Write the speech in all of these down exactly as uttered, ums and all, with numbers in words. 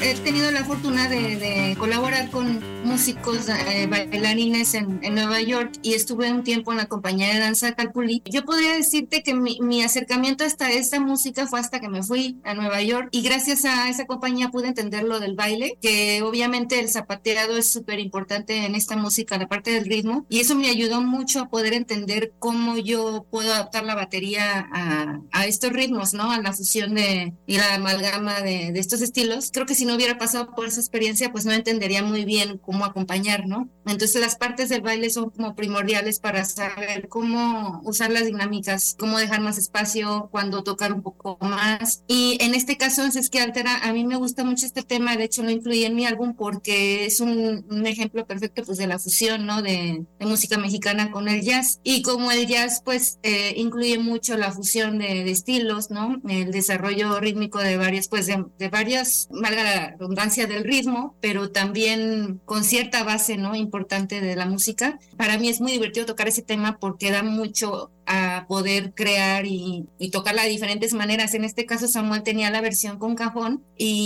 he tenido la fortuna de, de colaborar con músicos eh, bailarines en, en Nueva York y estuve un tiempo en la compañía de danza Calpulli. Yo podría decirte que mi, mi acercamiento hasta esta música fue hasta que me fui a Nueva York y gracias a esa compañía pude entender lo del baile, que obviamente el zapateado es súper importante en esta música, la parte del ritmo, y eso me ayudó mucho a poder entender cómo yo puedo adaptar la batería a, a estos ritmos, ¿no? A la fusión de, y la amalgama de, de estos estilos. Creo que si no hubiera pasado por esa experiencia, pues no entendería muy bien cómo acompañar, ¿no? Entonces las partes del baile son como primordiales para saber cómo usar las dinámicas, cómo dejar más espacio, cuando tocar un poco más. Y en este caso, es que Altera, a mí me gusta mucho este tema, de hecho lo incluí en mi álbum porque es un, un ejemplo perfecto pues de la fusión, ¿no? De, de música mexicana con el jazz. Y como el jazz pues eh, incluye mucho la fusión de, de estilos, ¿no? El desarrollo rítmico de varias, pues de, de varias, valga la redundancia del ritmo, pero también con cierta base, ¿no? Importante de la música. Para mí es muy divertido tocar ese tema porque da mucho a poder crear y, y tocarla de diferentes maneras. En este caso Samuel tenía la versión con cajón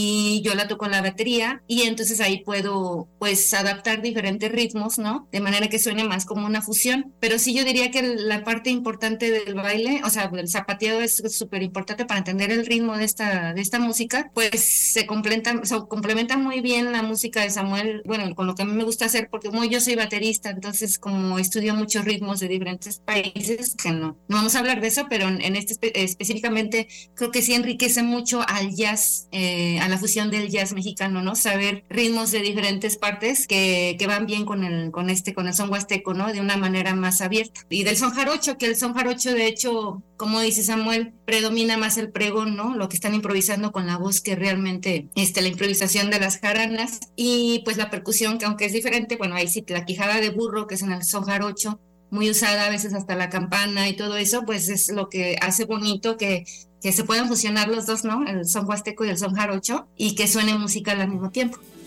y yo la toco en la batería y entonces ahí puedo pues adaptar diferentes ritmos, ¿no? De manera que suene más como una fusión. Pero sí yo diría que la parte importante del baile, o sea, el zapateado es súper importante para entender el ritmo de esta, de esta música, pues se complementa, o sea, complementa muy bien la música de Samuel, bueno, con lo que a mí me gusta hacer, porque como yo soy baterista, entonces como estudio muchos ritmos de diferentes países, que no, no vamos a hablar de eso, pero en, en este espe- específicamente creo que sí enriquece mucho al jazz, eh, a la fusión del jazz mexicano, ¿no? Saber ritmos de diferentes partes que, que van bien con el, con este, con el son huasteco, ¿no? De una manera más abierta. Y del son jarocho, que el son jarocho, de hecho, como dice Samuel, predomina más el pregón, ¿no? Lo que están improvisando con la voz que realmente, este, la improvisación de las jaranas y pues la percusión, que aunque es diferente, bueno, ahí sí, la quijada de burro, que es en el son jarocho, muy usada, a veces hasta la campana y todo eso, pues es lo que hace bonito que, que se puedan fusionar los dos, ¿no? El son huasteco y el son jarocho, y que suene música al mismo tiempo.